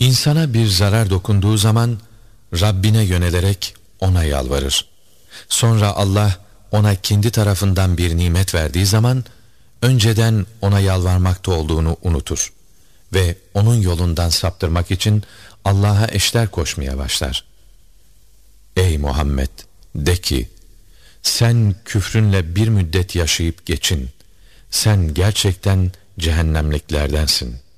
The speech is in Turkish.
İnsana bir zarar dokunduğu zaman Rabbine yönelerek ona yalvarır. Sonra Allah ona kendi tarafından bir nimet verdiği zaman önceden ona yalvarmakta olduğunu unutur ve onun yolundan saptırmak için Allah'a eşler koşmaya başlar. Ey Muhammed, de ki, sen küfrünle bir müddet yaşayıp geçin. Sen gerçekten cehennemliklerdensin.